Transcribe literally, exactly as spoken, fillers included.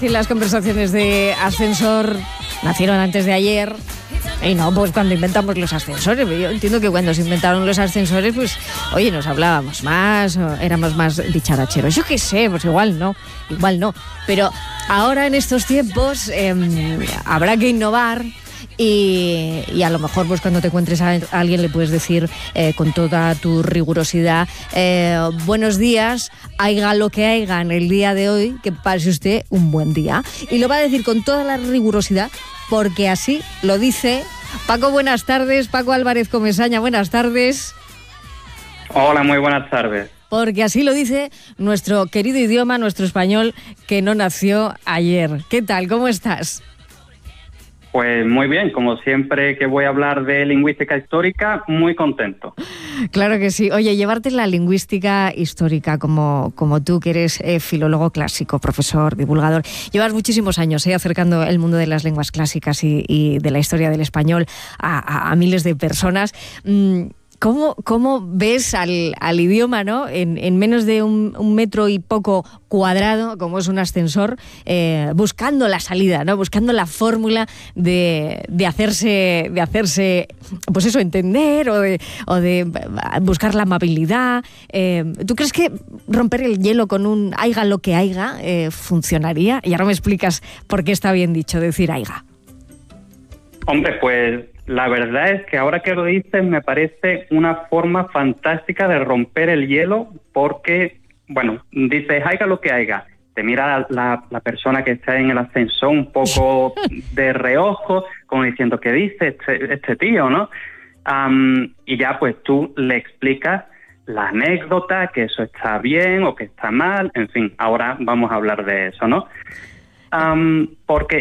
Sí, las conversaciones de ascensor nacieron antes de ayer. Y no, pues cuando inventamos los ascensores. Yo entiendo que cuando se inventaron los ascensores, pues, oye, nos hablábamos más, o éramos más dicharacheros. Yo qué sé, pues igual no, igual no. Pero ahora en estos tiempos eh, habrá que innovar. Y, y a lo mejor pues cuando te encuentres a alguien le puedes decir eh, con toda tu rigurosidad eh, buenos días, haiga lo que haiga en el día de hoy, que pase usted un buen día. Y lo va a decir con toda la rigurosidad porque así lo dice Paco. Buenas tardes, Paco Álvarez Comesaña, buenas tardes. Hola, muy buenas tardes. Porque así lo dice nuestro querido idioma, nuestro español, que no nació ayer. ¿Qué tal? ¿Cómo estás? Pues muy bien, como siempre que voy a hablar de lingüística histórica, muy contento. Claro que sí. Oye, llevarte la lingüística histórica como, como tú, que eres eh, filólogo clásico, profesor, divulgador, llevas muchísimos años eh, acercando el mundo de las lenguas clásicas y, y de la historia del español a, a, a miles de personas. Mm, ¿Cómo, cómo ves al, al idioma, ¿no? en, en menos de un, un metro y poco cuadrado, como es un ascensor, eh, buscando la salida, ¿no? Buscando la fórmula de, de hacerse, de hacerse, pues eso, entender o de, o de buscar la amabilidad? Eh, ¿Tú crees que romper el hielo con un haiga lo que haiga eh, funcionaría? Y ahora me explicas por qué está bien dicho decir haiga. Hombre, pues la verdad es que ahora que lo dices me parece una forma fantástica de romper el hielo porque, bueno, dices haiga lo que haiga, te mira la, la, la persona que está en el ascensor un poco de reojo, como diciendo, ¿qué dice este, este tío, no? Um, y ya pues tú le explicas la anécdota, que eso está bien o que está mal, en fin, ahora vamos a hablar de eso, ¿no? Um, porque